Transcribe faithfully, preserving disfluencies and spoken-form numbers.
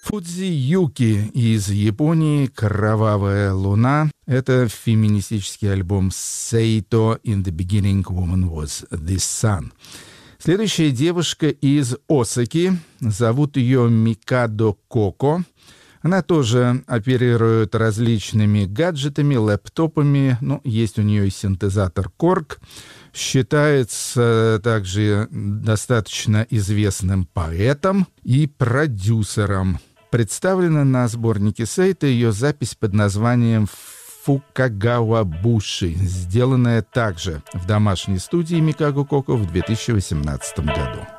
Фудзи Юки из Японии «Кровавая луна». Это феминистический альбом Сейто «In the beginning woman was the sun». Следующая девушка из Осаки. Зовут ее Микадо Коко. Она тоже оперирует различными гаджетами, лэптопами. Ну, есть у нее и синтезатор Корг. Считается также достаточно известным поэтом и продюсером. Представлена на сборнике Сейто ее запись под названием «Фукагава Буши», сделанная также в домашней студии Микадо Коко в две тысячи восемнадцатом году.